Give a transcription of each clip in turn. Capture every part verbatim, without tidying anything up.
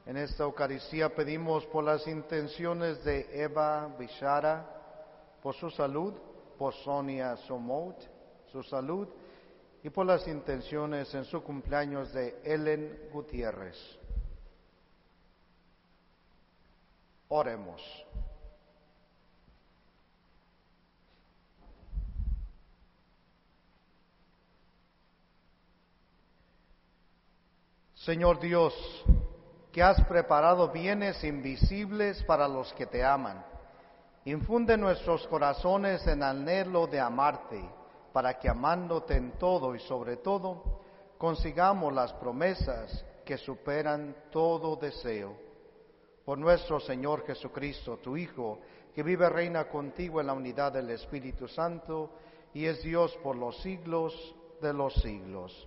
En esta Eucaristía pedimos por las intenciones de Eva Bishara, por su salud, por Sonia Somout, su salud, y por las intenciones en su cumpleaños de Ellen Gutiérrez. Oremos. Señor Dios, que has preparado bienes invisibles para los que te aman, infunde nuestros corazones en anhelo de amarte, para que amándote en todo y sobre todo, consigamos las promesas que superan todo deseo. Por nuestro Señor Jesucristo, tu Hijo, que vive y reina contigo en la unidad del Espíritu Santo, y es Dios por los siglos de los siglos.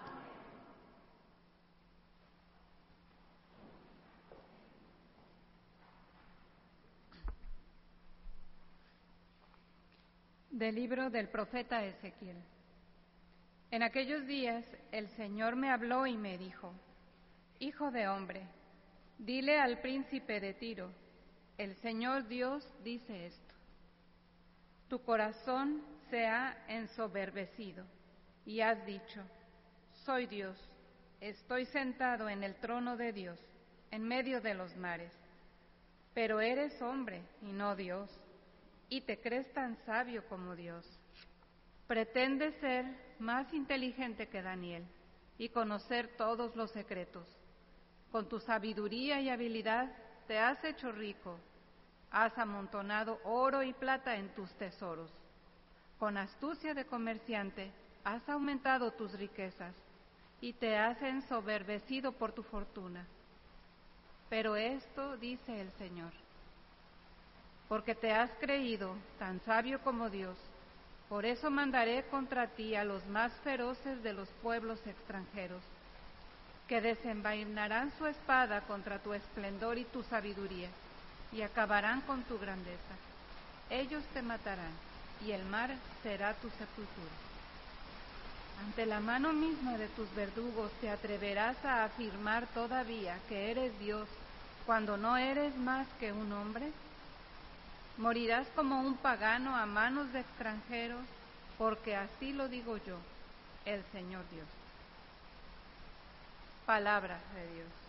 Del libro del profeta Ezequiel. En aquellos días el Señor me habló y me dijo: Hijo de hombre, dile al príncipe de Tiro, el Señor Dios dice esto: tu corazón se ha ensoberbecido y has dicho: soy Dios, estoy sentado en el trono de Dios, en medio de los mares. Pero eres hombre y no Dios, y te crees tan sabio como Dios. Pretendes ser más inteligente que Daniel y conocer todos los secretos. Con tu sabiduría y habilidad te has hecho rico, has amontonado oro y plata en tus tesoros. Con astucia de comerciante has aumentado tus riquezas y te has ensoberbecido por tu fortuna. Pero esto dice el Señor: porque te has creído tan sabio como Dios, por eso mandaré contra ti a los más feroces de los pueblos extranjeros, que desenvainarán su espada contra tu esplendor y tu sabiduría, y acabarán con tu grandeza. Ellos te matarán, y el mar será tu sepultura. Ante la mano misma de tus verdugos te atreverás a afirmar todavía que eres Dios, cuando no eres más que un hombre. Morirás como un pagano a manos de extranjeros, porque así lo digo yo, el Señor Dios. Palabra de Dios.